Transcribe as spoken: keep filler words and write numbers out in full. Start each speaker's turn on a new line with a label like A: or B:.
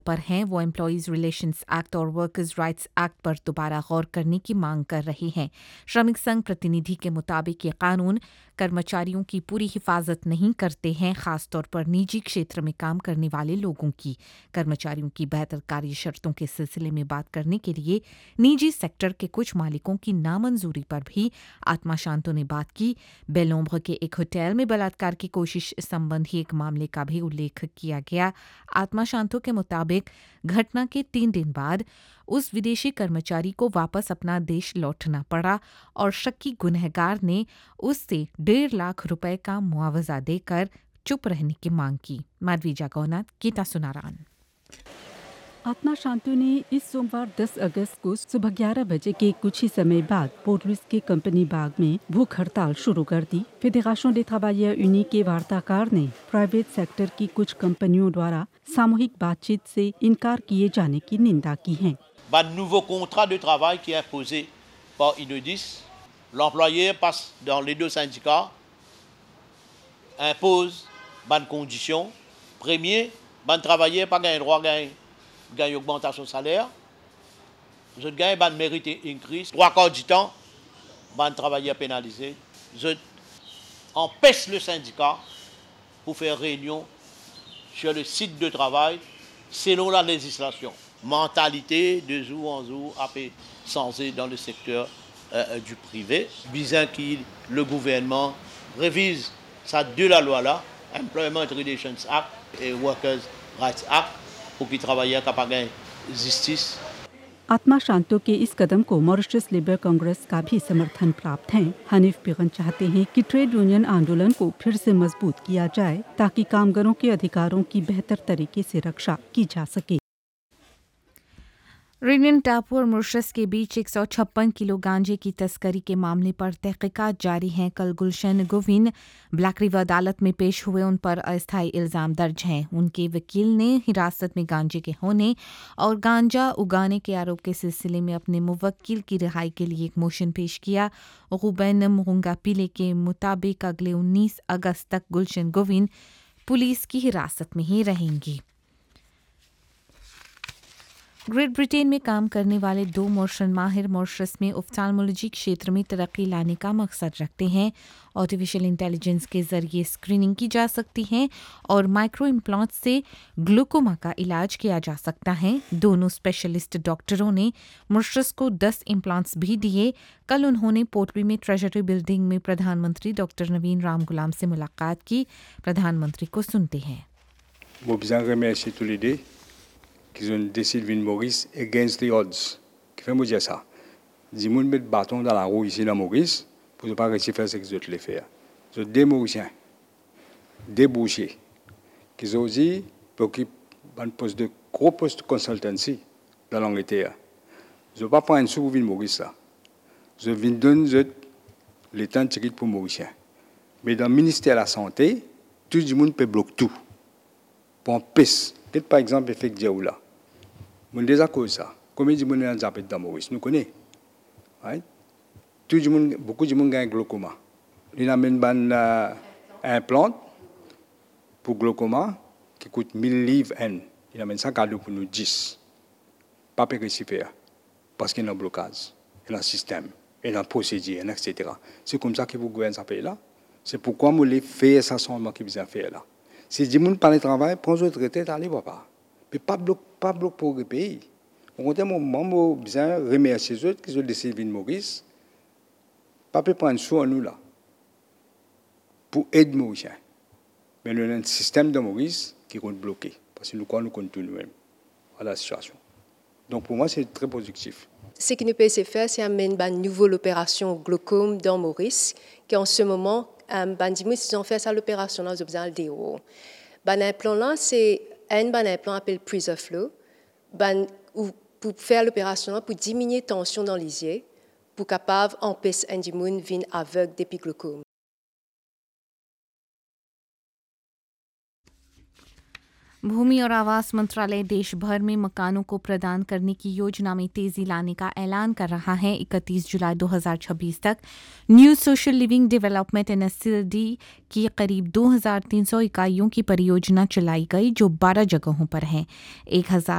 A: पर हैं वो एम्प्लॉयज़ रिलेशंस एक्ट और वर्कर्स राइट्स एक्ट पर दोबारा गौर करने की मांग कर रहे हैं। श्रमिक संघ प्रतिनिधि के मुताबिक ये कानून कर्मचारियों की पूरी हिफाजत नहीं करते हैं, खासतौर पर निजी क्षेत्र में काम करने वाले लोगों की। कर्मचारियों की बेहतर कार्य शर्तों के सिलसिले में बात करने के लिए निजी सेक्टर के कुछ मालिकों की नामंजूरी पर भी आत्मा शांतो ने बात की। बेलोम्ब्र के एक होटल में बलात्कार की कोशिश संबंधी एक मामले का भी उल्लेख किया गया। आत्मा शांतो के मुताबिक घटना के तीन दिन बाद उस विदेशी कर्मचारी को वापस अपना देश लौटना पड़ा और शक्की गुनहगार ने उससे डेढ़ लाख रुपए का मुआवजा देकर चुप रहने की मांग की। माधवी जागौना, गीता सुनारान।
B: आत्मा शांतु ने इस सोमवार दस अगस्त को सुबह ग्यारह बजे के कुछ ही समय बाद पोर्ट लुइस के कंपनी बाग में भूख हड़ताल शुरू कर दी। फेडरेशन des travailleurs unis के वार्ताकार ने प्राइवेट सेक्टर की कुछ कंपनियों द्वारा सामूहिक बातचीत से इनकार किए जाने की निंदा की है।
C: Ban nouveau contrat de travail qui est imposé par Inodis, l'employeur passe dans les deux syndicats, impose ban conditions. Premier, ban travailleur pas gagne droit gagne gagne augmentation de salaire. Je gagne ban mérite increase. Trois quarts du temps, ban travailleur pénalisé. Je empêche le syndicat pour faire réunion sur le site de travail selon la législation. Mentalité de jour en jour a fait changer dans le secteur euh, du privé, visant que le gouvernement révise ça de la loi là, Employment Relations Act et Workers Rights Act, pour qu'ils travaillent capable justice.
B: आत्मा शांतो के इस कदम को Mauritius labour Congress का भी समर्थन प्राप्त है। Hanif pigeon चाहते हैं कि ट्रेड यूनियन आंदोलन को फिर से मजबूत किया जाए ताकि कामगारों के अधिकारों की बेहतर तरीके से रक्षा की जा सके।
A: रेनियन टापू और मॉरिशस के बीच एक सौ छप्पन किलो गांजे की तस्करी के मामले पर तहकीकात जारी हैं। कल गुलशन गोविन ब्लैक रिवर अदालत में पेश हुए, उन पर अस्थायी इल्जाम दर्ज हैं। उनके वकील ने हिरासत में गांजे के होने और गांजा उगाने के आरोप के सिलसिले में अपने मुवक्किल की रिहाई के लिए एक मोशन पेश किया। रूबेन मुंगा पिले के मुताबिक अगले उन्नीस अगस्त तक गुलशन गोविन पुलिस की हिरासत में ही रहेंगी। ग्रेट ब्रिटेन में काम करने वाले दो मॉर्शन माहिर मॉरिशस में ऑफ्थाल्मोलॉजी क्षेत्र में तरक्की लाने का मकसद रखते हैं। आर्टिफिशियल इंटेलिजेंस के जरिए स्क्रीनिंग की जा सकती है और माइक्रो इम्प्लांट से ग्लूकोमा का इलाज किया जा सकता है। दोनों स्पेशलिस्ट डॉक्टरों ने मॉरिशस को दस इम्प्लांट्स भी दिए। कल उन्होंने पोर्टली में ट्रेजरी बिल्डिंग में प्रधानमंत्री डॉक्टर नवीन राम गुलाम से मुलाकात की। प्रधानमंत्री को सुनते हैं।
D: qu'ils ont décidé de venir Maurice against the odds. Qui fait me dire ça? Dis moun met bâton dans la roue ici dans Maurice pour ne pas réussir à faire ce qu'ils ont fait. Ils ont des Mauriciens, des bouchers, qui ont dit pour qu'ils un poste de gros poste de consultancy dans l'Angleterre. Ils n'ont pas pris un sou pour venir Maurice là. Ils ont venir donner le temps de tirer pour Mauriciens. Mais dans le ministère de la Santé, tout le monde peut bloquer tout. Pour un piste. Peut-être par exemple, effet de là. Mon désaccord ça. Combien de monde ont appelé dans Maurice? Nous connaissons. Right? Tout le monde, beaucoup de monde gagne glaucoma. Il amène un implant pour glaucoma qui coûte mille livres. Il amène ça cadeau pour nous dix. Pas pour récipient. Parce qu'il y a un blocage, il y a un système, il y a une procédure, et cetera. C'est comme ça que vous gouvernez ce pays-là. C'est pourquoi vous voulez faire ça seulement qui vous a fait là. Si les gens parlent de travail, prenez votre retraite, allez voir. Mais pas bloc, pas bloc pour le pays. Au contraire, moi, je besoin remercier les autres qui ont décidé de venir Maurice. Pas peut prendre soin nous là pour aider Mauriciens. Mais nous avons un système de Maurice qui est bloqué parce que nous nous comptons nous-mêmes à la situation. Donc pour moi, c'est très positif.
E: Ce qui nous peut se faire, c'est amener une nouvelle opération glaucome dans Maurice, qui en ce moment, um, ils ont fait ça l'opération dans l'hôpital d'Hérault. Ben implant là, c'est un ben implant appelé Prisoflow, ben pour faire l'opération pour diminuer la tension dans les yeux, pour capable empêcher un dimoun venir aveugle depuis glaucome.
A: भूमि और आवास मंत्रालय देश भर में मकानों को प्रदान करने की योजना में तेजी लाने का ऐलान कर रहा है। इकतीस जुलाई दो हज़ार छब्बीस तक new social living development N S L D की करीब दो हज़ार तीन सौ इकाइयों की परियोजना चलाई गई, जो बारह जगहों पर हैं। एक हजार